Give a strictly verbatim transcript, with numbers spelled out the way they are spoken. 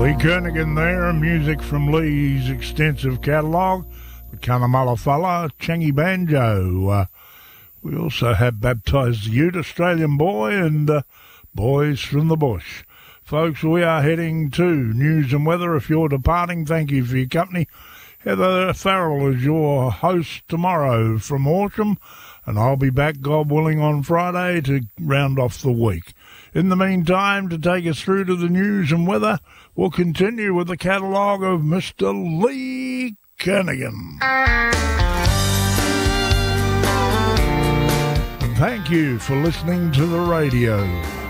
Lee Kernaghan there, music from Lee's extensive catalogue. The Cunnamulla Fella, Changi Banjo. Uh, we also have Baptised Ute, Australian Boy, and uh, Boys from the Bush. Folks, we are heading to news and weather. If you're departing, thank you for your company. Heather Farrell is your host tomorrow from Horsham, and I'll be back, God willing, on Friday to round off the week. In the meantime, to take us through to the news and weather, we'll continue with the catalogue of Mister Lee Kernaghan. And thank you for listening to the radio.